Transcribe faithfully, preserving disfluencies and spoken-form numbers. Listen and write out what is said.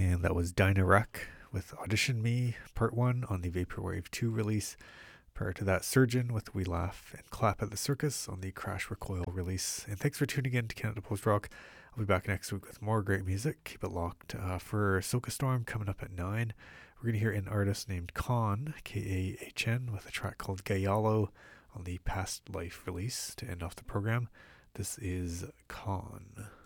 And that was Dynarec with Audition Me Part one on the Vaporwave two release. Prior to that, Surgeon with We Laugh and Clap at the Circus on the Crash Recoil release. And thanks for tuning in to Canada Post Rock. I'll be back next week with more great music. Keep it locked uh, for Soca Storm coming up at nine. We're going to hear an artist named Kahn, K A H N, with a track called Gayalo on the Past Life release to end off the program. This is Kahn.